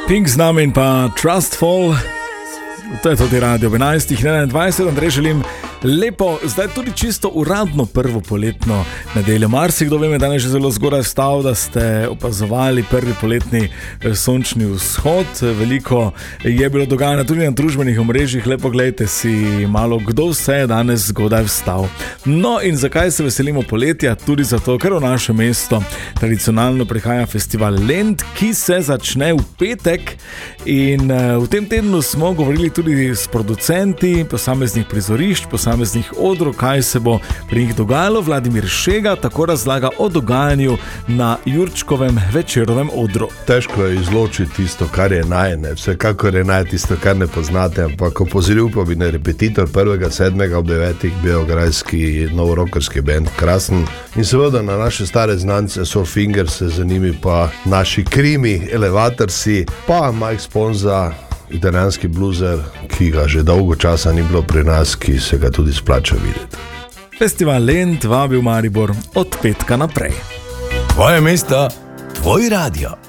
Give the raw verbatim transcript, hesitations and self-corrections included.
Pink z nami in pa Trustful. To je tudi radio ob enajstih enaindvajset. Andrej, želim lepo, zdaj tudi čisto uradno prvo poletno nedeljo. Marsikdo vem, da je že zelo zgodaj vstal, da ste opazovali prvi poletni sončni vzhod. Veliko je bilo dogajanja tudi na družbenih omrežjih. Lepo gledajte si malo, kdo vse je danes zgodaj vstal. No in zakaj se veselimo poletja? Tudi zato, ker v naše mesto tradicionalno prihaja festival Lent, ki se začne v petek. In v tem tednu smo govorili tudi s producenti posameznih prizorišč, posameznih odrov, kaj se bo pri njih dogajalo. Vladimir Šega tako razlaga o dogajanju na Jurčkovem večerovem odru. Težko je izločiti tisto, kar je najne, vsekakor je naj tisto, kar ne poznate, ampak opozoril pa bi na repetitor prvega sedmega ob devetih beograjski novorokerski band Krasen in seveda na naše stare znance Soul Fingers, za njimi pa naši krimi, Elevatorsi, pa Mike Sponza, italijanski bluzer, ki ga že dolgo časa ni bilo pri nas, ki se ga tudi splača videti. Festival Lent vabi v Maribor od petka naprej. Tvoje mesto, tvoj radio.